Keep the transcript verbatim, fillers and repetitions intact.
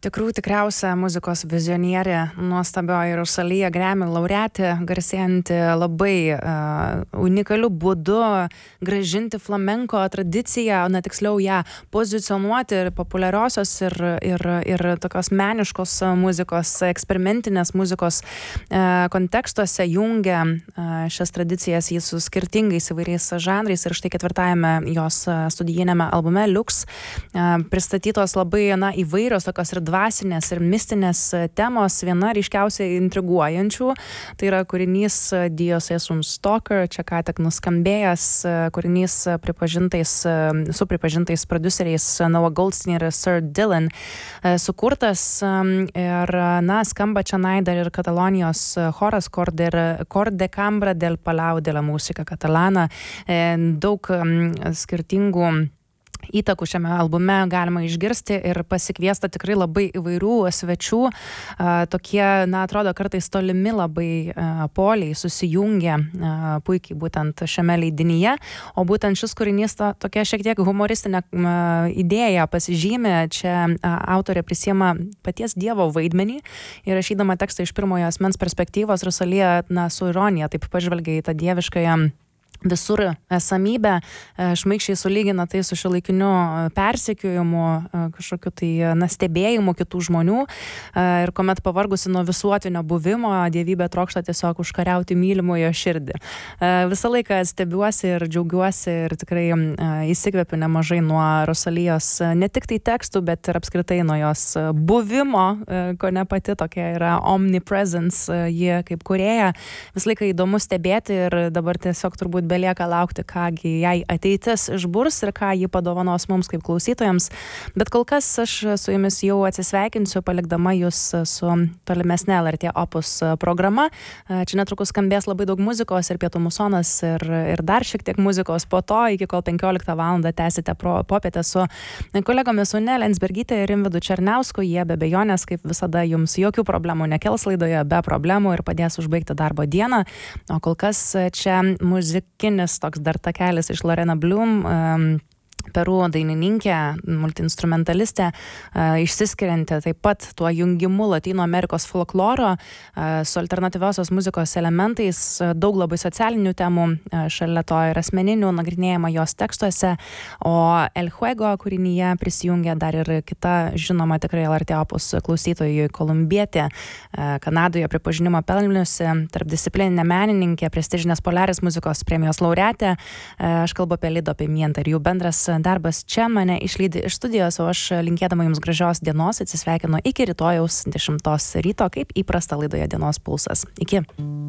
Tikrų tikriausia muzikos vizionierė, nuostabioji Rosalija, Grammy laureatė, garsėjanti labai uh, unikaliu būdu grąžinti flamenko tradiciją, na tiksliau ją pozicionuoti ir populiariosios ir, ir, ir tokios meniškos muzikos, eksperimentinės muzikos uh, kontekstuose jungia uh, šias tradicijas jis su skirtingais įvairiais žanrais ir štai ketvirtajame jos studijinėme albume Lux uh, pristatytos labai na, įvairios tokios ir dvasinės ir mistinės temos, viena ryškiausiai intriguojančių. Tai yra kūrinys Dios es un stalker, čia ką tik nuskambėjęs kūrinys pripažintais, su pripažintais produceriais Noah Goldstein ir Sir Dylan sukurtas ir, na, skamba čia dar ir Katalonijos choras Cor de Cambra del Palau de la Música Catalana. Daug skirtingų įtakų šiame albume galima išgirsti ir pasikviesta tikrai labai įvairių svečių. Tokie, na, atrodo, kartais tolimi labai poliai susijungia puikiai būtent šiame leidinyje, o būtent šis kūrinys to, tokia šiek tiek humoristinė idėja pasižymė. Čia autorė prisiema paties Dievo vaidmenį ir rašydama tekstą iš pirmojo asmens perspektyvos, Rosalija, na, su ironija taip pažvelgia į tą dieviškąją visur esamybę, šmaikščiai sulygina tai su šiuolaikiniu persekiojimu, kažkokiu tai na, stebėjimu kitų žmonių ir kuomet pavargusi nuo visuotinio buvimo, dievybė trokšta tiesiog užkariauti mylimojo širdį. Visą laiką stebiuosi ir džiaugiuosi ir tikrai įsikvepiu nemažai nuo Rosalijos ne tik tai tekstų, bet ir apskritai nuo jos buvimo, ko ne pati tokia yra omnipresence, ji kaip kūrėja. Visą laiką įdomu stebėti ir dabar tiesiog turbūt belieka laukti, kągi jai ateitis išburs ir ką ji padovanos mums kaip klausytojams. Bet kol kas aš su jumis jau atsisveikinsiu, palikdama jūs su tolimesne L R T Opus programa. Čia netrukus skambės labai daug muzikos ir pietų musonas ir, ir dar šiek tiek muzikos po to, iki kol penkioliktą valandą tęsite popietę su kolegomis Une Lensbergytė ir Rimvydu Černiausku. Jie be abejonės, kaip visada, jums jokių problemų nekels laidoje, be problemų ir padės užbaigti darbo dieną. O kol kas čia muzik toks dar takelis iš Lorena Bloom, um, Peru dainininkė, multiinstrumentalistė, išsiskirianti taip pat tuo jungimu Latino Amerikos folkloro su alternatyviosios muzikos elementais, daug labai socialinių temų, šalia to ir asmeninių nagrinėjama jos tekstuose, o El Juego kūrinyje prisijungia dar ir kita žinoma tikrai L R T Opus klausytojui kolumbietė, Kanadoje pripažinimo pelniusi tarpdisciplininė menininkė, prestižinės Polaris muzikos premijos laureatė. Aš kalbu apie Lido Pimienta ir jų bendras darbas čia mane išlydi iš studijos, o aš linkėdama jums gražios dienos atsisveikinu iki rytojaus dešimtos ryto, kaip įprasta laidoje Dienos pulsas. Iki.